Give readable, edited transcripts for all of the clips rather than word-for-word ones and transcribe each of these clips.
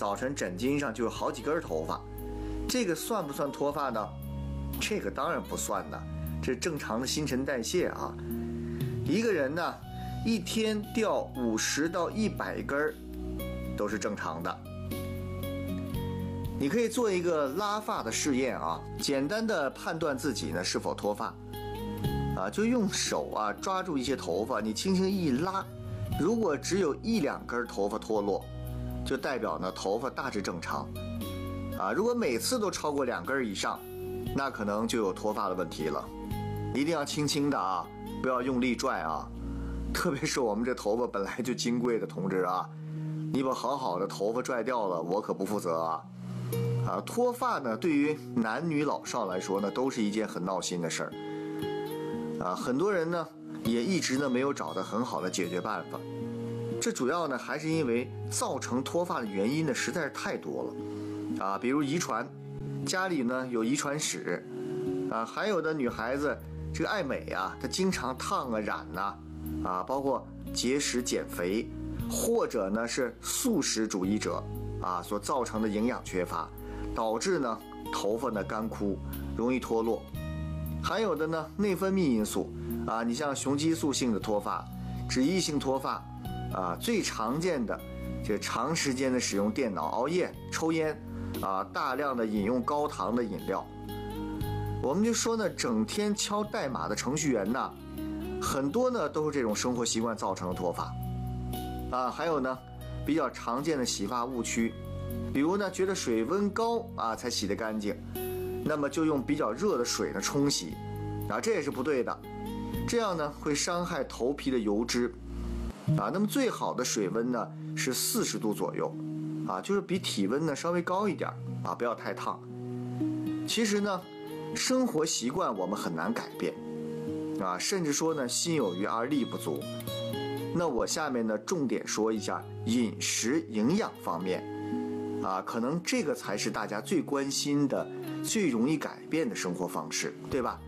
早晨枕巾上就有好几根头发，这个算不算脱发呢？这个当然不算的，这是正常的新陈代谢啊。一个人呢，一天掉50到100根都是正常的。你可以做一个拉发的试验啊，简单的判断自己呢是否脱发啊，就用手啊抓住一些头发，你轻轻一拉，如果只有1-2根头发脱落，就代表呢头发大致正常啊。如果每次都超过2根以上，那可能就有脱发的问题了。一定要轻轻的啊，不要用力拽啊，特别是我们这头发本来就金贵的同志啊，你把好好的头发拽掉了，我可不负责啊。脱发呢，对于男女老少来说呢，都是一件很闹心的事儿很多人呢也一直呢没有找到很好的解决办法。这主要呢还是因为造成脱发的原因呢实在是太多了比如遗传，家里呢有遗传史还有的女孩子这个爱美啊，她经常烫啊染包括节食减肥，或者呢是素食主义者所造成的营养缺乏，导致呢头发呢干枯，容易脱落。还有的呢内分泌因素你像雄激素性的脱发、脂溢性脱发最常见的这长时间的使用电脑、熬夜、抽烟大量的饮用高糖的饮料。我们就说呢，整天敲代码的程序员呢，很多呢都是这种生活习惯造成的脱发还有呢比较常见的洗发误区，比如呢觉得水温高才洗得干净，那么就用比较热的水呢冲洗这也是不对的，这样呢会伤害头皮的油脂那么最好的水温呢是40度左右就是比体温呢稍微高一点不要太烫。其实呢生活习惯我们很难改变甚至说呢心有余而力不足。那我下面呢重点说一下饮食营养方面可能这个才是大家最关心的、最容易改变的生活方式，对吧？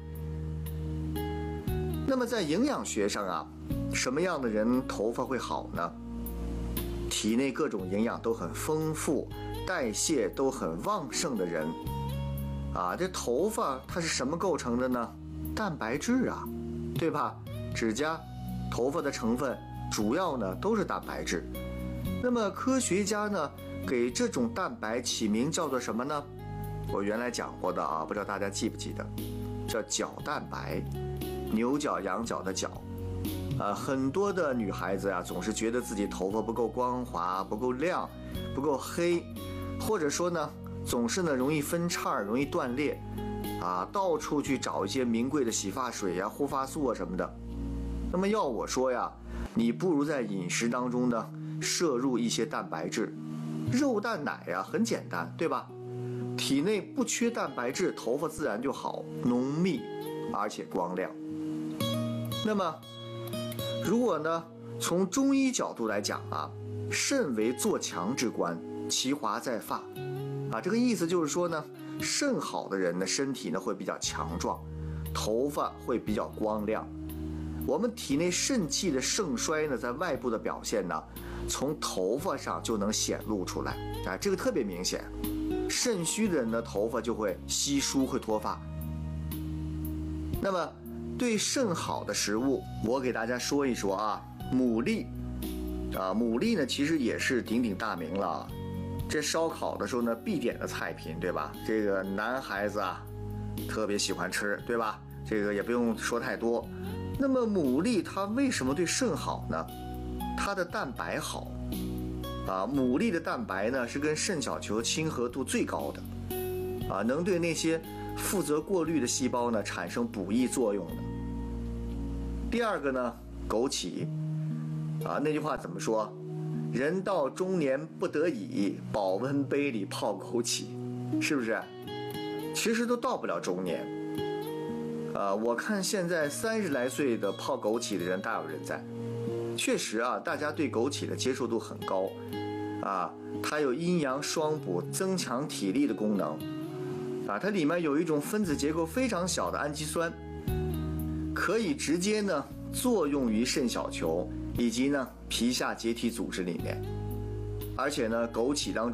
那么在营养学上什么样的人头发会好呢？体内各种营养都很丰富，代谢都很旺盛的人这头发它是什么构成的呢？蛋白质对吧？指甲、头发的成分主要呢都是蛋白质。那么科学家呢给这种蛋白起名叫做什么呢？我原来讲过的不知道大家记不记得，叫角蛋白，牛角羊角的角很多的女孩子总是觉得自己头发不够光滑、不够亮、不够黑，或者说呢总是呢容易分叉、容易断裂到处去找一些名贵的洗发水护发素什么的。那么要我说你不如在饮食当中呢摄入一些蛋白质，肉蛋奶很简单，对吧？体内不缺蛋白质，头发自然就好，浓密而且光亮。那么如果呢从中医角度来讲肾为做强之官，其华在发这个意思就是说呢，肾好的人呢身体呢会比较强壮，头发会比较光亮。我们体内肾气的盛衰呢，在外部的表现呢，从头发上就能显露出来这个特别明显。肾虚的人的头发就会稀疏，会脱发。那么对肾好的食物，我给大家说一说牡蛎牡蛎呢其实也是鼎鼎大名了，这烧烤的时候呢必点的菜品，对吧？这个男孩子特别喜欢吃，对吧？这个也不用说太多。那么牡蛎它为什么对肾好呢？它的蛋白好牡蛎的蛋白呢是跟肾小球亲和度最高的能对那些负责过滤的细胞呢产生补益作用的。第二个呢，枸杞那句话怎么说？人到中年不得已，保温杯里泡枸杞，是不是？其实都到不了中年我看现在30来岁的泡枸杞的人大有人在。确实大家对枸杞的接受度很高它有阴阳双补、增强体力的功能它里面有一种分子结构非常小的氨基酸，可以直接呢作用于肾小球以及呢皮下结缔组织里面，而且呢枸杞当中